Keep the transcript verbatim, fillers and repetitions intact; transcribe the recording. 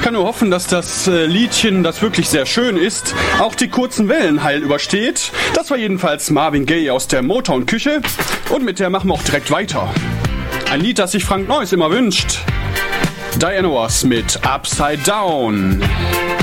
kann nur hoffen, dass das äh, Liedchen, das wirklich sehr schön ist, auch die kurzen Wellen heil übersteht. Das war jedenfalls Marvin Gaye aus der Motown-Küche. Und mit der machen wir auch direkt weiter. Ein Lied, das sich Frank Neuss immer wünscht. Diana Ross mit Upside Down.